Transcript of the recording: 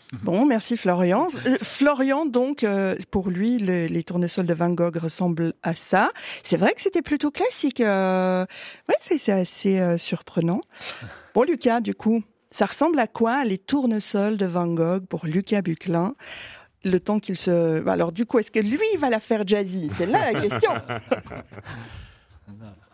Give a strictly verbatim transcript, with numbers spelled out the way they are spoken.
Bon, merci Florian. Euh, Florian, donc, euh, pour lui, le, les tournesols de Van Gogh ressemblent à ça. C'est vrai que c'était plutôt classique. Euh... Ouais, c'est, c'est assez euh, surprenant. Bon, Lucas, du coup, ça ressemble à quoi les tournesols de Van Gogh pour Lucas Bucquelin? Le temps qu'il se... Alors, du coup, est-ce que lui va la faire jazzy? C'est là la question.